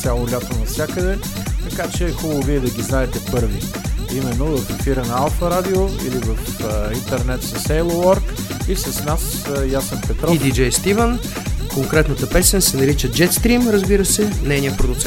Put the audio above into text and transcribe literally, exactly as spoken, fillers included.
цяло лято навсякъде, така че е хубаво вие да ги знаете първи. Именно в ефира на Алфа Радио или в а, интернет с Halo Work и с нас а, Ясен Петров и диджей Стивън. Конкретната песен се нарича Jetstream, разбира се, нейният продуцент